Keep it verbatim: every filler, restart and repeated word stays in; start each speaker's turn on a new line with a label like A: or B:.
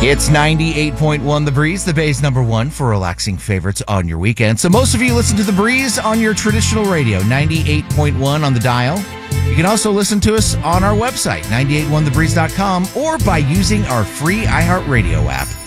A: It's ninety-eight point one The Breeze, the Bay's number one for relaxing favorites on your weekend. So most of you listen to The Breeze on your traditional radio, ninety-eight point one on the dial. You can also listen to us on our website, nine eight one the breeze dot com, or by using our free iHeartRadio app.